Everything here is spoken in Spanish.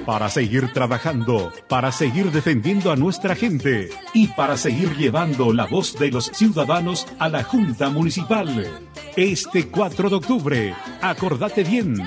para seguir trabajando, para seguir defendiendo a nuestra gente y para seguir llevando la voz de los ciudadanos a la Junta Municipal. Este 4 de octubre, acordate bien,